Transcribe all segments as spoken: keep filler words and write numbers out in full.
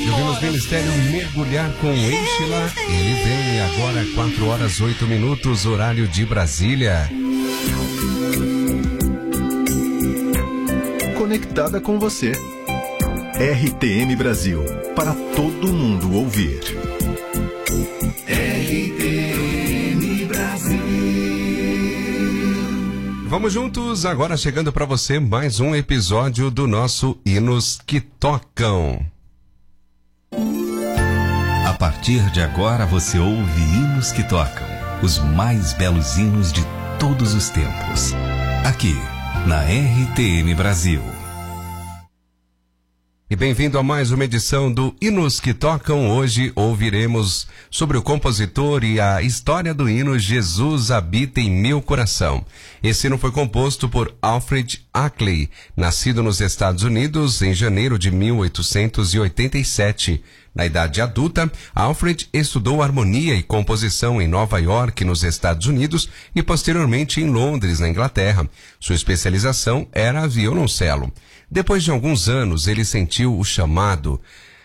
E ouvimos Ministério Mergulhar com Enchila. Ele vem agora, quatro horas, oito minutos, horário de Brasília. Conectada com você. R T M Brasil, para todo mundo ouvir. R T M Brasil. Vamos juntos, agora chegando para você mais um episódio do nosso Hinos que Tocam. A partir de agora você ouve Hinos que Tocam, os mais belos hinos de todos os tempos. Aqui, na R T M Brasil. E bem-vindo a mais uma edição do Hinos que Tocam. Hoje ouviremos sobre o compositor e a história do hino Jesus Habita em Meu Coração. Esse hino foi composto por Alfred Ackley, nascido nos Estados Unidos em janeiro de mil oitocentos e oitenta e sete. Na idade adulta, Alfred estudou harmonia e composição em Nova York, nos Estados Unidos, e posteriormente em Londres, na Inglaterra. Sua especialização era violoncelo. Depois de alguns anos, ele sentiu o chamado.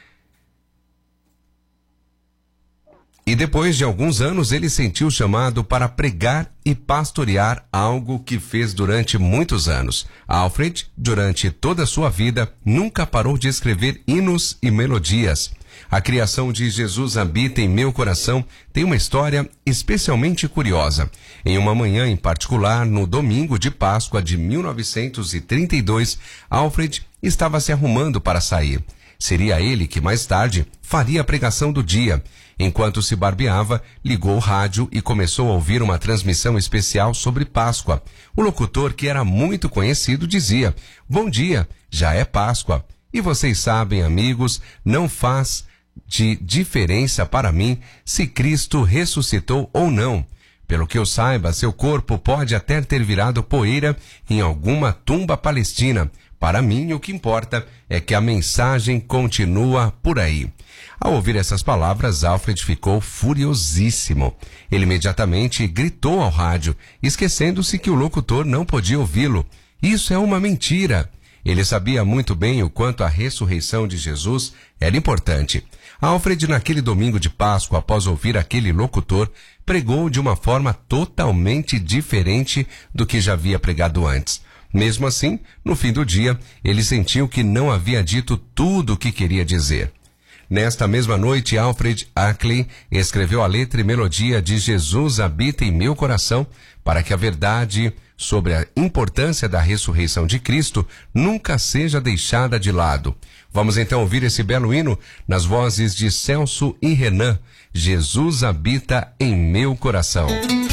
E depois de alguns anos, ele sentiu o chamado para pregar e pastorear, algo que fez durante muitos anos. Alfred, durante toda a sua vida, nunca parou de escrever hinos e melodias. A criação de Jesus Habita em Meu Coração tem uma história especialmente curiosa. Em uma manhã em particular, no domingo de Páscoa de mil novecentos e trinta e dois, Alfred estava se arrumando para sair. Seria ele que mais tarde faria a pregação do dia. Enquanto se barbeava, ligou o rádio e começou a ouvir uma transmissão especial sobre Páscoa. O locutor, que era muito conhecido, dizia: "Bom dia, já é Páscoa. E vocês sabem, amigos, não faz de diferença para mim se Cristo ressuscitou ou não. Pelo que eu saiba, seu corpo pode até ter virado poeira em alguma tumba palestina. Para mim, o que importa é que a mensagem continua por aí." Ao ouvir essas palavras, Alfred ficou furiosíssimo. Ele imediatamente gritou ao rádio, esquecendo-se que o locutor não podia ouvi-lo. "Isso é uma mentira." Ele sabia muito bem o quanto a ressurreição de Jesus era importante. Alfred, naquele domingo de Páscoa, após ouvir aquele locutor, pregou de uma forma totalmente diferente do que já havia pregado antes. Mesmo assim, no fim do dia, ele sentiu que não havia dito tudo o que queria dizer. Nesta mesma noite, Alfred Ackley escreveu a letra e melodia de Jesus Habita em Meu Coração, para que a verdade sobre a importância da ressurreição de Cristo nunca seja deixada de lado. Vamos então ouvir esse belo hino nas vozes de Celso e Renan. Jesus Habita em Meu Coração.